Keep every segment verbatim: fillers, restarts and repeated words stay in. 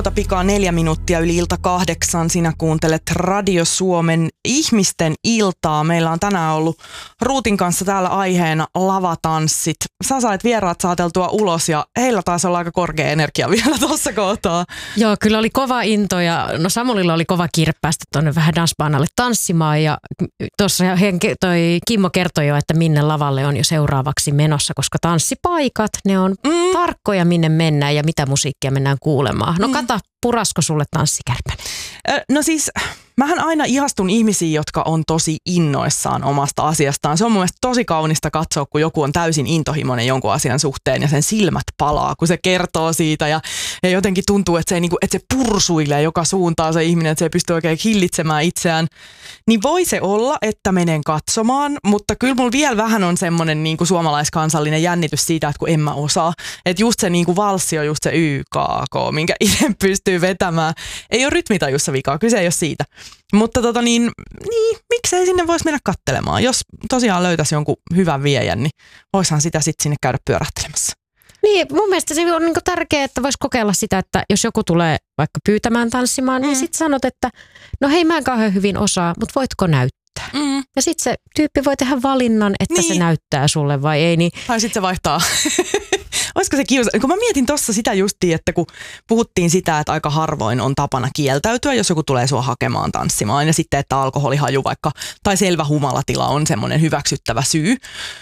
Pikaa neljä minuuttia yli ilta kahdeksan. Sinä kuuntelet Radio Suomen ihmisten iltaa. Meillä on tänään ollut Ruutin kanssa täällä aiheena lavatanssit. Sä sait vieraat saateltua ulos ja heillä taisi olla aika korkea energia vielä tuossa kohtaa. Joo, kyllä oli kova into ja no Samulilla oli kova kiire päästä tuonne vähän dansbaanalle tanssimaan ja tuossa toi Kimmo kertoi jo, että minne lavalle on jo seuraavaksi menossa, koska tanssipaikat, ne on mm. tarkkoja minne mennään ja mitä musiikkia mennään kuulemaan. No kata, purasko sulle tanssikärpäni? No siis, mähän aina ihastun ihmisiin, jotka on tosi innoissaan omasta asiastaan. Se on mun mielestä tosi kaunista katsoa, kun joku on täysin intohimoinen jonkun asian suhteen ja sen silmät palaa, kun se kertoo siitä ja, ja jotenkin tuntuu, että se, ei, niin kuin, että se pursuilee joka suuntaan se ihminen, että se ei pysty oikein hillitsemään itseään. Niin voi se olla, että menen katsomaan, mutta kyllä mulla vielä vähän on semmoinen niin kuin suomalaiskansallinen jännitys siitä, että kun en mä osaa. Että just se niin kuin valssi on just se Y K K, minkä itse pystyy vetämään. Ei ole rytmitajussa vikaa, kyse ei ole siitä. Mutta tota niin, niin, miksei sinne voisi mennä katselemaan. Jos tosiaan löytäisi jonkun hyvän viejän, niin voisihan sitä sitten sinne käydä pyörähtelemässä. Niin, mun mielestä se on niinku tärkeää, että voisi kokeilla sitä, että jos joku tulee vaikka pyytämään tanssimaan, mm. niin sitten sanot, että no hei, mä en kauhean hyvin osaa, mutta voitko näyttää? Mm. Ja sitten se tyyppi voi tehdä valinnan, että niin. se näyttää sulle vai ei. Niin... Tai sitten se vaihtaa. Olisiko se kiusa? Kun mä mietin tossa sitä justiin, että kun puhuttiin sitä, että aika harvoin on tapana kieltäytyä, jos joku tulee sua hakemaan tanssimaan. Ja sitten, että alkoholihaju vaikka, tai selvä humalatila on semmoinen hyväksyttävä syy.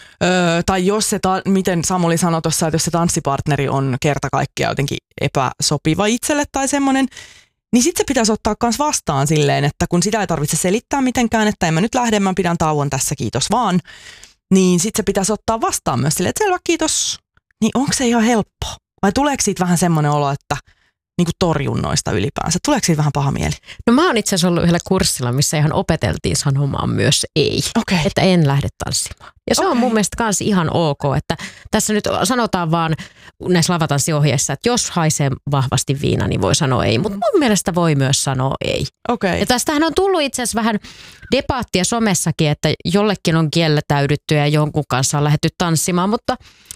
Öö, tai jos se, ta- miten Samuli sanoi tuossa, että jos se tanssipartneri on kerta kaikkiaan jotenkin epäsopiva itselle tai semmoinen, niin sitten se pitäisi ottaa myös vastaan silleen, että kun sitä ei tarvitse selittää mitenkään, että en mä nyt lähde, mä pidän tauon tässä, kiitos vaan. Niin sitten se pitäisi ottaa vastaan myös silleen, että selvä, kiitos. Niin onko se ihan helppo? Vai tuleeko siitä vähän semmoinen olo, että niinku torjunnoista ylipäänsä? Tuleeko siitä vähän paha mieli? No mä oon itse asiassa ollut yhdellä kurssilla, missä ihan opeteltiin sanomaan myös ei. Okay. Että en lähde tanssimaan. Ja se okay. on mun mielestä kans ihan ok, että tässä nyt sanotaan vaan näissä lavatanssiohjeissa, että jos haisee vahvasti viina, niin voi sanoa ei. Mutta mun mielestä voi myös sanoa ei. Okay. Ja tästähän on tullut itse asiassa vähän debaattia somessakin, että jollekin on kielletäydytty ja jonkun kanssa on lähdetty tanssimaan, mutta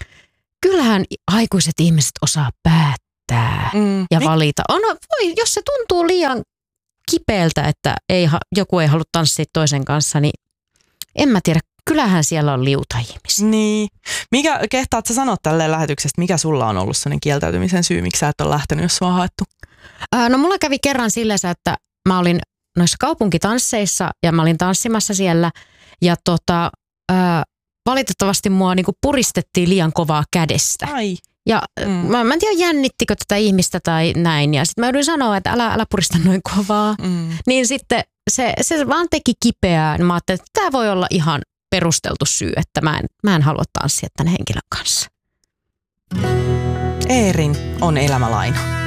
kyllähän aikuiset ihmiset osaa päättää mm. ja valita. On, voi, jos se tuntuu liian kipeältä, että ei, joku ei halua tanssia toisen kanssa, niin en mä tiedä. Kyllähän siellä on liuta ihmisiä. Niin. Mikä, kehtaat sä sanoa tälleen lähetyksestä, mikä sulla on ollut sellainen kieltäytymisen syy, miksi sä et ole lähtenyt, jos sua on haettu? Ää, no mulla kävi kerran silleen, että mä olin noissa kaupunkitansseissa ja mä olin tanssimassa siellä ja tota... Ää, valitettavasti mua niinku puristettiin liian kovaa kädestä. Ai. Ja mm. mä, mä en tiedä, jännittikö tätä ihmistä tai näin. Ja sitten mä joudun sanoa, että älä, älä purista noin kovaa. Mm. Niin sitten se, se vaan teki kipeää. Mä ajattelin, että tämä voi olla ihan perusteltu syy, että mä en, mä en halua tanssia tämän henkilön kanssa. Eerin on elämälaina.